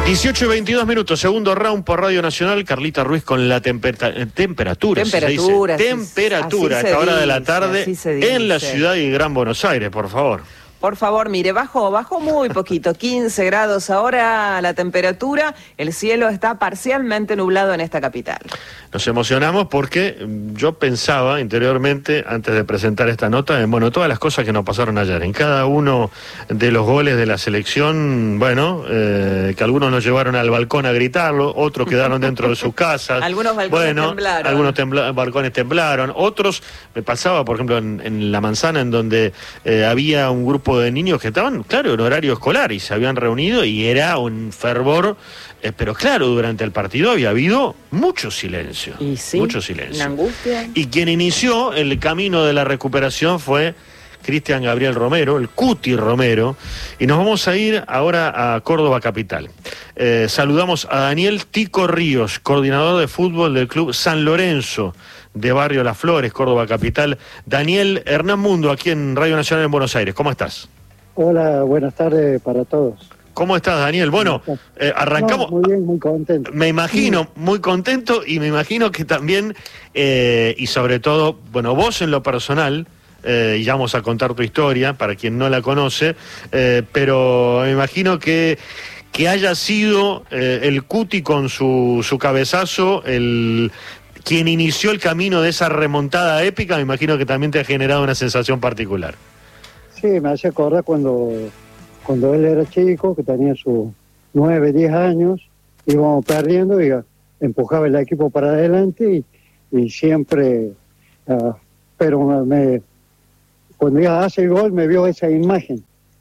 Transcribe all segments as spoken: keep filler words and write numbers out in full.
dieciocho y veintidós minutos, segundo round por Radio Nacional. Carlita Ruiz con la temper temperatura. Temperatura. Se dice. Temperatura a esta hora de la tarde en la ciudad y Gran Buenos Aires, por favor. Por favor, mire, bajó, bajó muy poquito, quince grados ahora la temperatura, el cielo está parcialmente nublado en esta capital. Nos emocionamos porque yo pensaba interiormente, antes de presentar esta nota, en bueno, todas las cosas que nos pasaron ayer. En cada uno de los goles de la selección, bueno, eh, que algunos nos llevaron al balcón a gritarlo, otros quedaron dentro de sus casas. Algunos balcones bueno, temblaron. Algunos tembla balcones temblaron, otros, me pasaba, por ejemplo, en, en La Manzana, en donde eh, había un grupo de niños que estaban, claro, en horario escolar y se habían reunido y era un fervor, eh, pero claro, durante el partido había habido mucho silencio. Y sí, mucho silencio. Una angustia. Y quien inició el camino de la recuperación fue Cristian Gabriel Romero, el Cuti Romero, y nos vamos a ir ahora a Córdoba capital. Eh, saludamos a Daniel Tico Ríos, coordinador de fútbol del club San Lorenzo de Barrio Las Flores, Córdoba capital. Daniel, Hernán Mundo, aquí en Radio Nacional en Buenos Aires, ¿cómo estás? Hola, buenas tardes para todos. ¿Cómo estás, Daniel? Bueno, eh, arrancamos... No, muy bien, muy contento. Me imagino, muy contento, y me imagino que también, eh, y sobre todo, bueno, vos en lo personal, eh, y ya vamos a contar tu historia, para quien no la conoce, eh, pero me imagino que, que haya sido eh, el Cuti con su, su cabezazo, el... quien inició el camino de esa remontada épica, me imagino que también te ha generado una sensación particular. Sí, me hace acordar cuando, cuando él era chico, que tenía sus nueve, diez años, íbamos perdiendo y empujaba el equipo para adelante y, y siempre, uh, pero me, cuando ya hace el gol me vio esa imagen,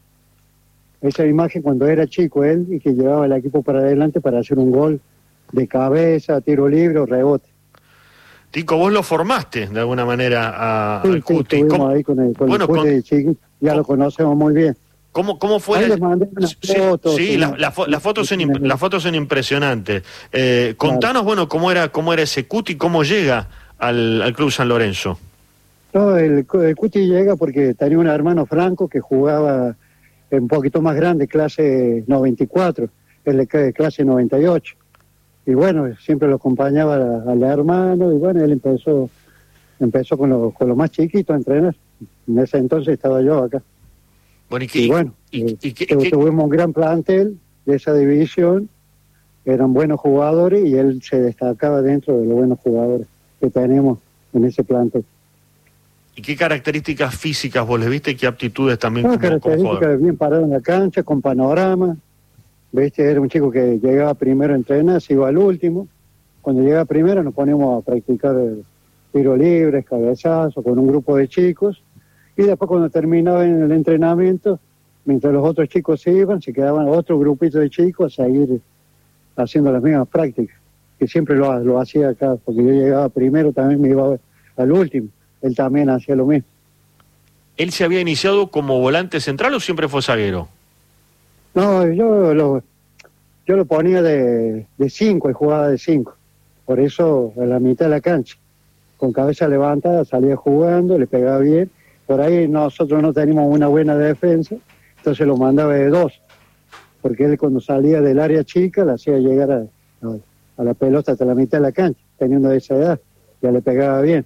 esa imagen cuando era chico él y que llevaba el equipo para adelante para hacer un gol de cabeza, tiro libre o rebote. Tico, vos lo formaste de alguna manera a, sí, al Cuti. Sí, estuvimos ahí con el, con bueno, el Cuti con... de chico, ya lo conocemos muy bien. ¿Cómo, cómo fue? Ahí la... les mandé unas sí, fotos. Sí, las la, la fotos, son imp... las fotos son impresionantes. Eh, contanos, claro. bueno, cómo era cómo era ese Cuti, cómo llega al, al Club San Lorenzo. No, el, el Cuti llega porque tenía un hermano Franco que jugaba un poquito más grande, clase noventa y cuatro, él de clase noventa y ocho. Y bueno, siempre lo acompañaba al hermano y bueno, él empezó empezó con los con lo más chiquitos a entrenar. En ese entonces estaba yo acá. Bueno, ¿y, qué, y bueno, y, eh, y, qué, tuvimos qué? un gran plantel de esa división, eran buenos jugadores y él se destacaba dentro de los buenos jugadores que tenemos en ese plantel. ¿Y qué características físicas vos le viste? ¿Qué aptitudes también? No, como, características como bien parado en la cancha, con panorama. ¿Viste? Era un chico que llegaba primero a entrenar, se iba al último. Cuando llegaba primero nos poníamos a practicar tiro libre, cabezazo, con un grupo de chicos. Y después cuando terminaba en el entrenamiento, mientras los otros chicos se iban, se quedaban otro grupito de chicos a seguir haciendo las mismas prácticas. Que siempre lo, lo hacía acá, porque yo llegaba primero, también me iba al último. Él también hacía lo mismo. ¿Él se había iniciado como volante central o siempre fue zaguero? No, yo lo, yo lo ponía de, de cinco y jugaba de cinco. Por eso a la mitad de la cancha. Con cabeza levantada salía jugando, le pegaba bien. Por ahí nosotros no teníamos una buena defensa, entonces lo mandaba de dos. Porque él cuando salía del área chica le hacía llegar a, a, a la pelota hasta la mitad de la cancha, teniendo esa edad, ya le pegaba bien.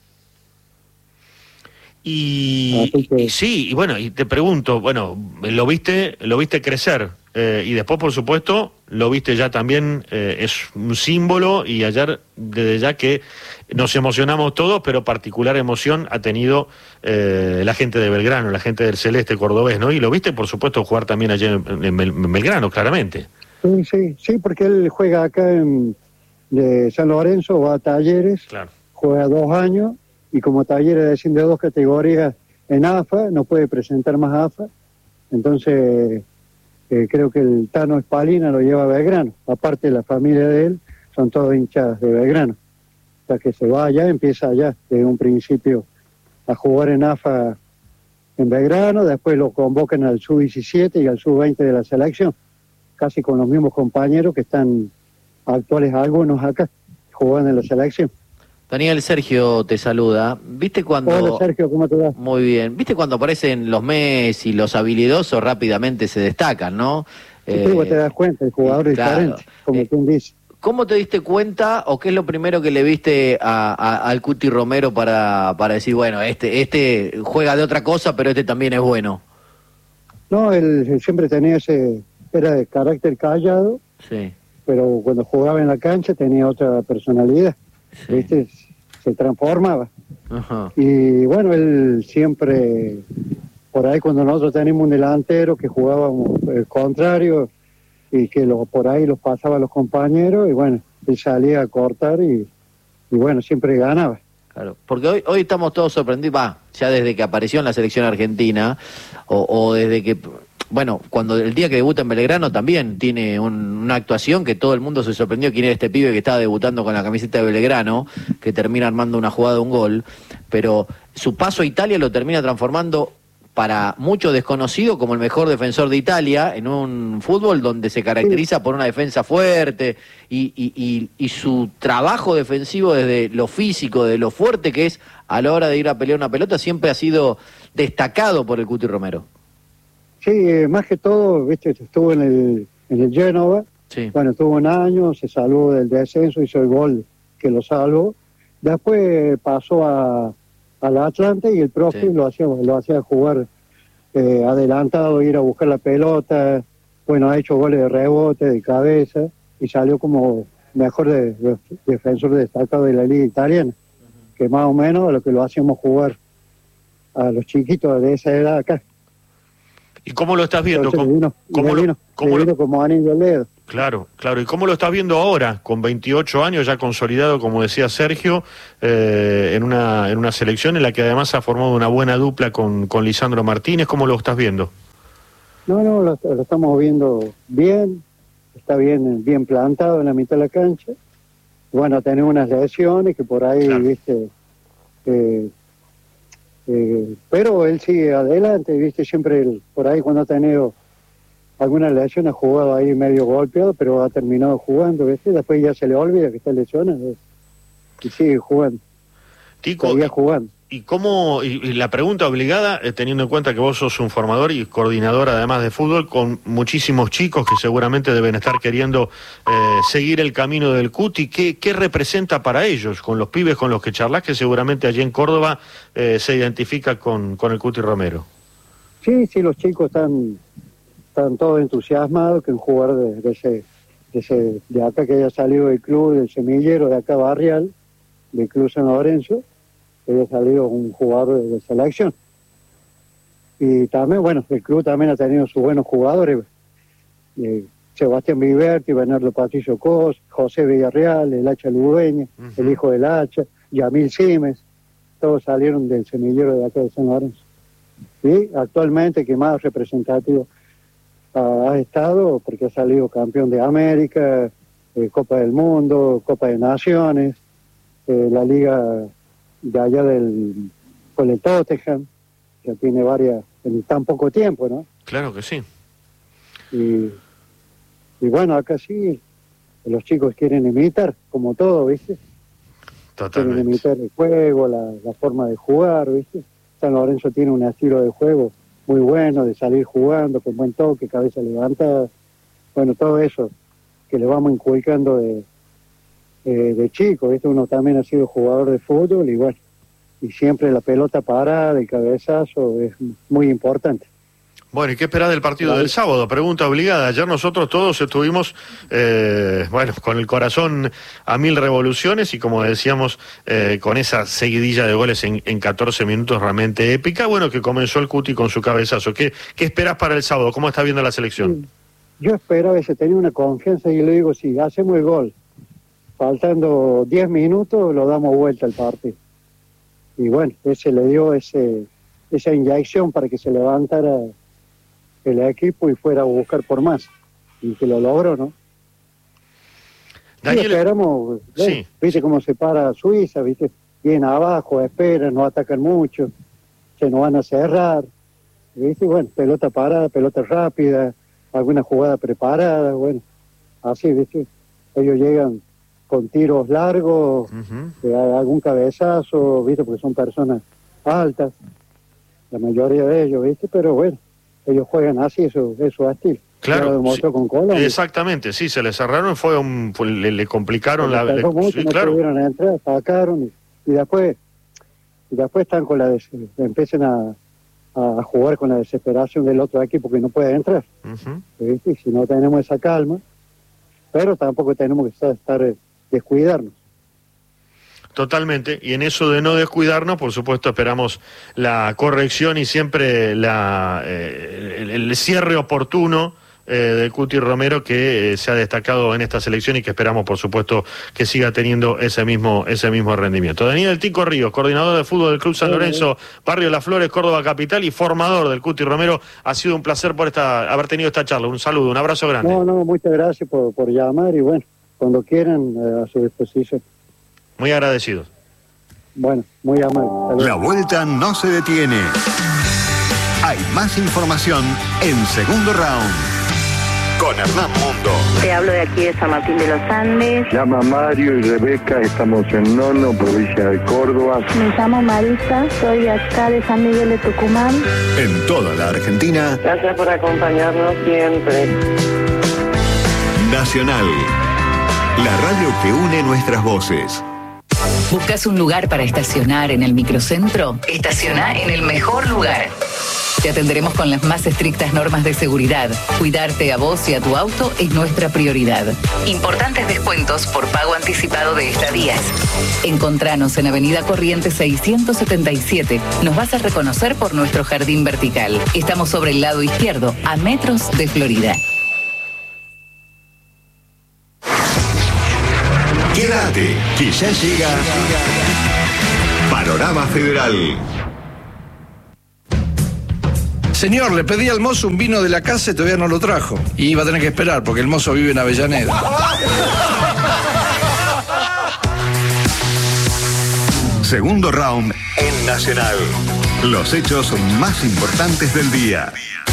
Y, que... y sí, y bueno, y te pregunto, bueno, lo viste, lo viste crecer, eh, y después, por supuesto, lo viste ya también, eh, es un símbolo, y ayer, desde ya que nos emocionamos todos, pero particular emoción ha tenido eh, la gente de Belgrano, la gente del Celeste cordobés, ¿no? Y lo viste, por supuesto, jugar también ayer en, en, en Belgrano, claramente. Sí, sí, sí, porque él juega acá en de San Lorenzo, va a Talleres, claro. Juega dos años, y como Talleres desciende de dos categorías en A F A, no puede presentar más A F A, entonces eh, creo que el Tano Espalina lo lleva a Belgrano, aparte de la familia de él, son todos hinchas de Belgrano, o sea que se va allá, empieza allá, desde un principio a jugar en A F A en Belgrano, después lo convocan al sub diecisiete y al sub veinte de la selección, casi con los mismos compañeros que están actuales algunos acá, jugando en la selección. Daniel, Sergio te saluda. ¿Viste cuando... Hola Sergio, ¿cómo te va? Muy bien. ¿Viste cuando aparecen los Messi, los habilidosos rápidamente se destacan, no? Eh, y tú te das cuenta, el jugador es claro, diferente, como eh, quien dice. ¿Cómo te diste cuenta o qué es lo primero que le viste a, a, al Cuti Romero para, para decir, bueno, este, este juega de otra cosa, pero este también es bueno? No, él, él siempre tenía ese, era de carácter callado, Sí. pero cuando jugaba en la cancha tenía otra personalidad, Sí. ¿viste? Se transformaba. Ajá. Y bueno, él siempre, por ahí cuando nosotros tenemos un delantero que jugábamos el contrario y que lo, por ahí los pasaba a los compañeros, y bueno, él salía a cortar y, y bueno, siempre ganaba. Claro, porque hoy hoy estamos todos sorprendidos, va, ya desde que apareció en la selección argentina, o, o desde que, bueno, cuando el día que debuta en Belgrano también tiene un, una actuación que todo el mundo se sorprendió quién era este pibe que estaba debutando con la camiseta de Belgrano, que termina armando una jugada, un gol, pero su paso a Italia lo termina transformando para mucho desconocido como el mejor defensor de Italia, en un fútbol donde se caracteriza por una defensa fuerte y, y, y, y su trabajo defensivo desde lo físico, de lo fuerte que es a la hora de ir a pelear una pelota, siempre ha sido destacado por el Cuti Romero. Sí, eh, más que todo, viste, estuvo en el, en el Génova, Sí. bueno, estuvo un año, se salvó del descenso, hizo el gol que lo salvó, después pasó a al Atlante y el profe Sí. lo hacía lo hacía jugar eh, adelantado, ir a buscar la pelota, bueno, ha hecho goles de rebote, de cabeza, y salió como mejor de, de, defensor destacado de la liga italiana, uh-huh. que más o menos a lo que lo hacíamos jugar a los chiquitos de esa edad acá. ¿Y cómo lo estás viendo? Entonces, ¿Cómo, vino, cómo vino, lo, cómo vino lo... como anillo al dedo. Claro, claro. ¿Y cómo lo estás viendo ahora, con veintiocho años, ya consolidado, como decía Sergio, eh, en una en una selección en la que además ha formado una buena dupla con, con Lisandro Martínez? ¿Cómo lo estás viendo? No, no, lo, lo estamos viendo bien, está bien bien plantado en la mitad de la cancha. Bueno, tiene unas lesiones que por ahí, claro. viste, eh, eh, pero él sigue adelante, viste, siempre él, por ahí cuando ha tenido alguna lesión ha jugado ahí medio golpeado, pero ha terminado jugando, ¿viste? Después ya se le olvida que está lesionado y sigue jugando. Tico, Seguía jugando. ¿Y cómo, y, y la pregunta obligada, eh, teniendo en cuenta que vos sos un formador y coordinador además de fútbol, con muchísimos chicos que seguramente deben estar queriendo eh, seguir el camino del Cuti, ¿qué, ¿qué representa para ellos, con los pibes con los que charlás, que seguramente allí en Córdoba eh, se identifica con, con el Cuti Romero? Sí, sí, los chicos están... están todos entusiasmados que un jugador de, de ese de ese de acá que haya salido del club del semillero de acá Barrial, del club San Lorenzo, que haya salido un jugador de, de selección. Y también, bueno, el club también ha tenido sus buenos jugadores, eh, Sebastián Viverti, Bernardo Patricio Cos, José Villarreal, el Hacha Lubeña, uh-huh. el hijo del Hacha, Yamil Simes, todos salieron del semillero de acá de San Lorenzo. Y actualmente, que más representativo ha estado, porque ha salido campeón de América, eh, Copa del Mundo, Copa de Naciones, eh, la liga de allá del con el Tottenham, que tiene varias en tan poco tiempo, ¿no? Claro que sí. Y, y bueno, acá sí, los chicos quieren imitar, como todo, ¿viste? Totalmente. Quieren imitar el juego, la, la forma de jugar, ¿viste? San Lorenzo tiene un estilo de juego muy bueno, de salir jugando, con buen toque, cabeza levantada, bueno, todo eso que le vamos inculcando de, eh, de chico, ¿viste? Uno también ha sido jugador de fútbol y bueno, y siempre la pelota parada, el cabezazo, es muy importante. Bueno, ¿y qué esperás del partido del sábado? Pregunta obligada. Ayer nosotros todos estuvimos, eh, bueno, con el corazón a mil revoluciones y como decíamos, eh, con esa seguidilla de goles en, en catorce minutos realmente épica. Bueno, que comenzó el Cuti con su cabezazo. ¿Qué, qué esperás para el sábado? ¿Cómo está viendo la selección? Yo espero que se tenga una confianza y le digo, si hacemos el gol, faltando diez minutos, lo damos vuelta al partido. Y bueno, ese le dio ese esa inyección para que se levantara el equipo y fuera a buscar por más, y que lo logró, ¿no? Daniel... Sí, esperamos, ¿ves? Sí. Viste cómo se para Suiza, viste, bien abajo, esperan, no atacan mucho, se nos van a cerrar, viste, bueno, pelota parada, pelota rápida, alguna jugada preparada, bueno, así, viste, ellos llegan con tiros largos, uh-huh. algún cabezazo, viste, porque son personas altas, la mayoría de ellos, viste, pero bueno, ellos juegan así, eso es su estilo. Claro, ya lo demostró sí, con Colombia. Exactamente, sí, se le cerraron, fue un, fue- le, le complicaron la... le- Mucho, sí, no claro. pudieron entrar, sacaron y, y después y después están con la des- empiezan a, a jugar con la desesperación del otro equipo que no puede entrar. Ujú. ¿Viste? Y si no tenemos esa calma, pero tampoco tenemos que estar, estar eh, descuidarnos. Totalmente, y en eso de no descuidarnos, por supuesto, esperamos la corrección y siempre la, eh, el, el cierre oportuno eh, del Cuti Romero, que eh, se ha destacado en esta selección y que esperamos, por supuesto, que siga teniendo ese mismo ese mismo rendimiento. Daniel Tico Ríos, coordinador de fútbol del Club San Lorenzo, Barrio Las Flores, Córdoba Capital, y formador del Cuti Romero, ha sido un placer por esta haber tenido esta charla. Un saludo, un abrazo grande. No, no, muchas gracias por, por llamar y bueno, cuando quieran, eh, a su disposición. Muy agradecidos. Bueno, muy amable. Hasta luego. La vuelta no se detiene. Hay más información en Segundo Round. Con Hernán Mundo. Te hablo de aquí de San Martín de los Andes. Llama Mario y Rebeca, estamos en Nono, provincia de Córdoba. Me llamo Marisa, soy acá de San Miguel de Tucumán. En toda la Argentina. Gracias por acompañarnos siempre. Nacional. La radio que une nuestras voces. ¿Buscas un lugar para estacionar en el microcentro? Estaciona en el mejor lugar. Te atenderemos con las más estrictas normas de seguridad. Cuidarte a vos y a tu auto es nuestra prioridad. Importantes descuentos por pago anticipado de estadías. Encontranos en Avenida Corrientes seiscientos setenta y siete. Nos vas a reconocer por nuestro jardín vertical. Estamos sobre el lado izquierdo, a metros de Florida. Quédate, que ya llega Panorama Federal. Señor, le pedí al mozo un vino de la casa y todavía no lo trajo. Y iba a tener que esperar porque el mozo vive en Avellaneda. Segundo round en Nacional. Los hechos más importantes del día.